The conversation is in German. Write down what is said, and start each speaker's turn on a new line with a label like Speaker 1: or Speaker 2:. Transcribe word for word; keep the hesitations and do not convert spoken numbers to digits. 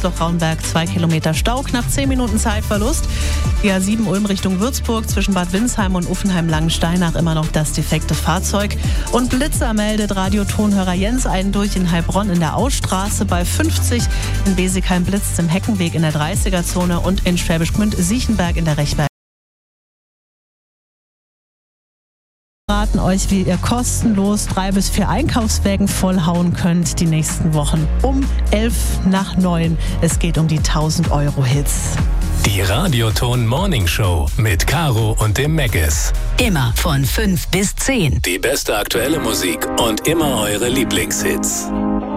Speaker 1: Wiesloch-Raunberg zwei Kilometer Stau, knapp zehn Minuten Zeitverlust. Die A sieben Ulm Richtung Würzburg zwischen Bad Windsheim und Uffenheim-Langensteinach immer noch das defekte Fahrzeug. Und Blitzer meldet Radiotonhörer Jens einen durch in Heilbronn in der Ausstraße bei fünfzig. In Besigheim blitzt im Heckenweg in der dreißiger-Zone und in Schwäbisch Gmünd Siechenberg in der Rechberg. Raten euch, wie ihr kostenlos drei bis vier Einkaufswägen vollhauen könnt die nächsten Wochen um elf nach neun. Es geht um die tausend Euro Hits.
Speaker 2: Die Radioton Morning Show mit Caro und dem Meggis.
Speaker 3: Immer von fünf bis zehn.
Speaker 2: Die beste aktuelle Musik und immer eure Lieblingshits.